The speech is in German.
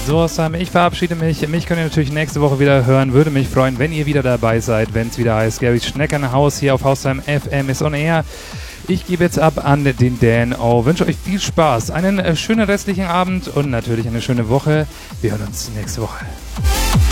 So, Sam, ich verabschiede mich. Mich könnt ihr natürlich nächste Woche wieder hören. Würde mich freuen, wenn ihr wieder dabei seid, wenn es wieder heißt, Gary Schneckenhaus hier auf Haustime FM ist on air. Ich gebe jetzt ab an den Dan O. Wünsche euch viel Spaß, einen schönen restlichen Abend und natürlich eine schöne Woche. Wir hören uns nächste Woche.